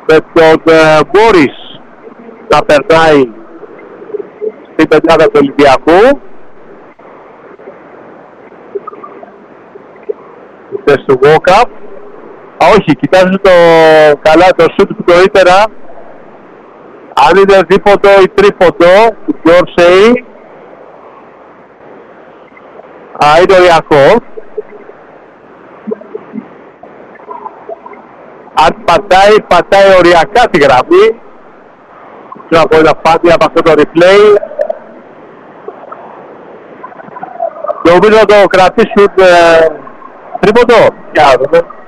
με τον Μπόρις να περνάει στην πεντάδα του Ολυμπιακού. Θέση του walk-up. Όχι, κοιτάζω το καλά το σούτ του νωρίτερα. Αν είναι δίποντο ή τρίποντο του Γιόρσεϊ. Είναι οριακό. Αν πατάει οριακά τη γραμμή. Θέλω να πω ένα πάτη από αυτό το replay. Νομίζω να το κρατήσουν τρίποντο. Για να δούμε.